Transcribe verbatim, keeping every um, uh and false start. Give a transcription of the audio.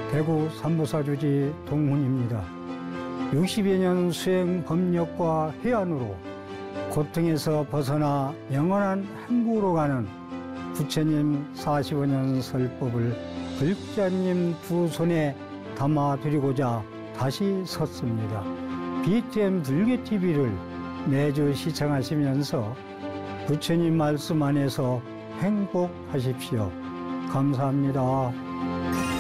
대구 삼보사주지 동훈입니다. 육십여 년 수행 법력과 해안으로 고통에서 벗어나 영원한 행복으로 가는 부처님 사십오 년 설법을 글자님 두 손에 담아드리고자 다시 섰습니다. 비티엠 불교티비를 매주 시청하시면서 부처님 말씀 안에서 행복하십시오. 감사합니다.